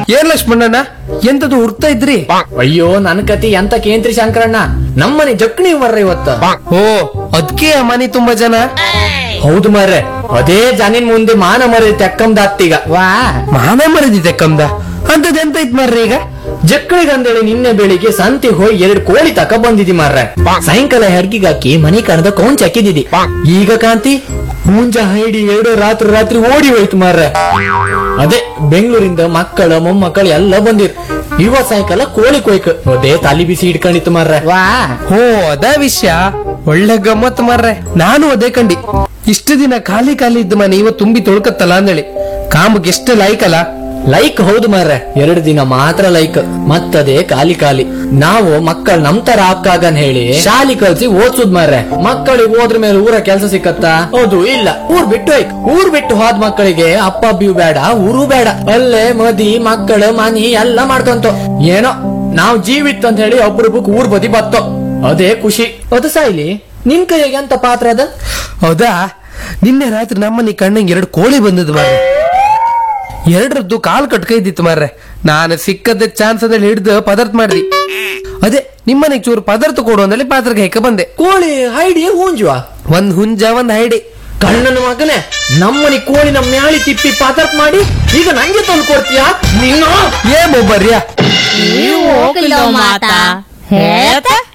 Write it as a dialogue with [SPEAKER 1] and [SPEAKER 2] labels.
[SPEAKER 1] ಏನ್ ಲಕ್ಷ್ಮಣ್ಣಣ್ಣ ಎಂತದು ಹುಡ್ತಾ ಇದ್ರಿ?
[SPEAKER 2] ಅಯ್ಯೋ ನನ್ ಕತಿ ಎಂತ ಕೇಂದ್ರಿ ಶಂಕರಣ್ಣ, ನಮ್ಮನೆ ಜಕ್ಣಿ ಮರ್ರ ಇವತ್ತ.
[SPEAKER 1] ಓ ಅದ್ಕೆ ಮನೆ ತುಂಬಾ ಜನ.
[SPEAKER 2] ಹೌದು ಮಾರ್ರೆ, ಅದೇ ಜನಿನ್ ಮುಂದೆ ಮಾನ ಮರಿ ತೆಕ್ಕಂದಾತ್ತೀಗ. ವಾ
[SPEAKER 1] ಮಾನ ಮರದಿದೆ ಕಮ್ದ ಅಂತದ್ ಎಂತ ಇತ್ ಮಾರ್ರಿ ಈಗ?
[SPEAKER 2] ಜಕ್ಕಳಿಗಂದೇಳಿ ನಿನ್ನೆ ಬೆಳಿಗ್ಗೆ ಸಂತೆ ಹೋಗಿ 2 ಕೋಳಿ ತಕ ಬಂದಿದಿ ಮಾರ್ರೆ. ಸಾಯಂಕಾಲ ಹೆರ್ಗಿಗಾಕಿ ಮನೆ ಕಣದ ಕೌಂಚ್ ಹಾಕಿದಿದಿ. ಈಗ ಕಾಂತಿ ಮುಂಜ ಹೈಡಿ 2 ರಾತ್ರಿ ಓಡಿ ಹೋಯ್ತು ಮಾರ್ರೆ. ಅದೇ ಬೆಂಗಳೂರಿಂದ ಮಕ್ಕಳ ಮೊಮ್ಮಕ್ಕಳು ಎಲ್ಲ ಬಂದಿರ್. ಇವತ್ ಸಾಯಂಕಾಲ ಕೋಳಿ ಕೊಯ್ಕ ಅದೇ ತಲಿ ಬಿಸಿ ಇಟ್ಕೊಂಡಿತ್ತು ಮಾರ್ರೆ. ವಾ
[SPEAKER 1] ಹೋ ಅದ ವಿಷಯ, ಒಳ್ಳೆ ಗಮ್ಮತ್ ಮಾರ್ರೆ. ನಾನು ಅದೇ ಕಂಡಿ. ಇಷ್ಟು ದಿನ ಖಾಲಿ ಇದ್ದ ಮನೆ ಇವತ್ತು ತುಂಬಿ ತೊಳ್ಕತ್ತಲ್ಲ ಅಂದೇಳಿ ಕಾಮಗ್ ಎಷ್ಟು ಲೈಕಲ್ಲ.
[SPEAKER 2] ಲೈಕ್ ಹೌದು ಮಾರ್ರೆ, 2 ದಿನ ಮಾತ್ರ ಲೈಕ್, ಮತ್ತದೇ ಖಾಲಿ. ನಾವು ಮಕ್ಕಳು ನಮ್ ತರ ಆಗ್ಕಾಗನ್ ಹೇಳಿ ಶಾಲಿ ಕಲ್ಸಿ ಓದ್ಸುದ್ ಮಾರ್ರೆ. ಮಕ್ಕಳಿಗೆ ಹೋದ್ರ ಮೇಲೆ ಊರ ಕೆಲ್ಸ ಸಿಕ್ಕತ್ತಾ? ಹೌದು ಇಲ್ಲ. ಊರ್ ಬಿಟ್ಟು ಹೋದ್ ಮಕ್ಕಳಿಗೆ ಅಪ್ಪ ಅಬ್ಬಿಯೂ ಬೇಡ, ಊರು ಬೇಡ, ಅಲ್ಲೇ ಮದಿ ಮಕ್ಕಳು ಮನಿ ಎಲ್ಲ ಮಾಡ್ಕೊಂತ ಏನೋ ನಾವ್ ಜೀವಿತ್ ಅಂತ ಹೇಳಿ ಒಬ್ರೊಬ್ಬಕ್ ಊರ್ ಬದಿ ಬತ್ತೋ, ಅದೇ ಖುಷಿ. ಅದು ಸಾಯ್ಲಿ, ನಿನ್ ಕೈಗೆ ಅಂತ ಪಾತ್ರ ಅದ?
[SPEAKER 1] ಹೌದಾ, ನಿನ್ನೆ ರಾತ್ರಿ ನಮ್ಮನೆ ಕಣ್ಣಂಗೆ 2 ಕೋಳಿ ಬಂದದ್ದು ಮಾರ್ರೆ. 2ರದ್ದು ಕಾಲ್ ಕಟ್ಕೈದಿತ್ತು ಮಾರ್ರೆ. ನಾನು ಸಿಕ್ಕದ ಚಾನ್ಸ್ ಅದಲ್ಲಿ ಹಿಡ್ದು ಪದಾರ್ಥ ಮಾಡ್ದಿ. ಅದೇ ನಿಮ್ಮನೆಗೆ ಚೂರು ಪದಾರ್ಥ ಕೊಡು ಅಂದಲ್ಲಿ ಪಾತ್ರಕ್ಕೆ ಹೆಕ್ಕ ಬಂದೆ.
[SPEAKER 2] ಕೋಳಿ ಹೈಡಿ ಹುಂಜುವ?
[SPEAKER 1] ಒಂದ್ ಹುಂಜ ಒಂದ್ ಹೈಡಿ.
[SPEAKER 2] ಕಣ್ಣನ ಮಗನೇ, ನಮ್ಮನಿ ಕೋಳಿನ ಮ್ಯಾಳಿ ತಿಪ್ಪಿ ಪಾತರ್ಪ್ ಮಾಡಿ ಈಗ ನಂಗೆ ತಂದು ಕೊಡ್ತೀಯಾ ನೀನು?
[SPEAKER 1] ಏ ಮೊಬ್ಬರ್ಯಾ,
[SPEAKER 3] ನೀವು ಹೋಗಿಲ್ಲ ಮಾತಾ ಹೇಳ್ತಾ